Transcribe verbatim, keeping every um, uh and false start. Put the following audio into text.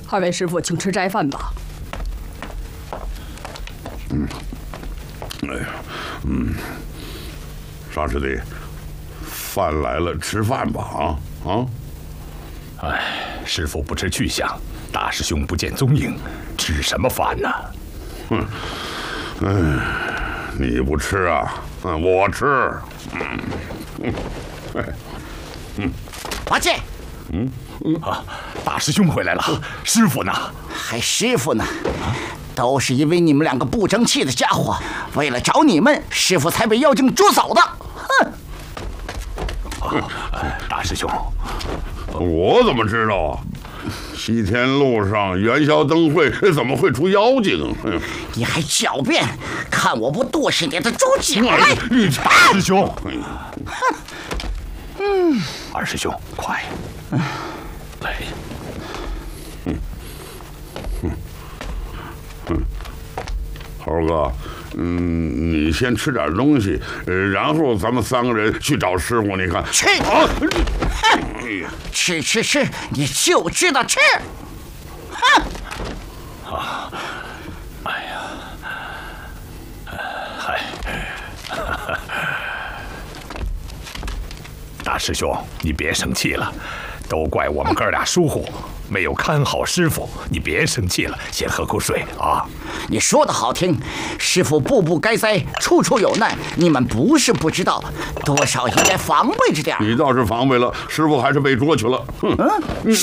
二位师傅，请吃斋饭吧。 嗯，哎呀，嗯，沙师弟，饭来了，吃饭吧！啊啊！ 哎，师傅不知去向，大师兄不见踪影，吃什么饭呢？ 哼，嗯，你不吃啊？嗯，我吃。嗯嗯，哎，嗯， 八戒。 嗯嗯啊，大师兄回来了，师傅呢？ 还师傅呢？都是因为你们两个不争气的家伙，为了找你们，师傅才被妖精捉走的。哼！ 啊，大师兄， 我怎么知道啊？西天路上元宵灯会怎么会出妖精？ 你还狡辩，看我不剁死你的猪脚！ 哎，大师兄， 哼！嗯， 二师兄，快！来， 嗯嗯嗯，猴哥，嗯，你先吃点东西，呃，然后咱们三个人去找师傅。你看， 吃啊！哼！吃吃吃，你就知道吃！哼！ 啊！哎呀！嗨！大师兄，你别生气了，都怪我们哥俩疏忽，没有看好师傅。你别生气了，先喝口水啊。 你说的好听，师傅步步该灾，处处有难，你们不是不知道，多少应该防备着点。 你倒是防备了，师傅还是被捉去了。哼！ 嗯。